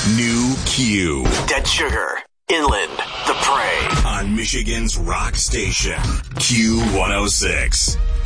New Q. Dead Sugar, Inland, The Prey. On Michigan's rock station, Q106.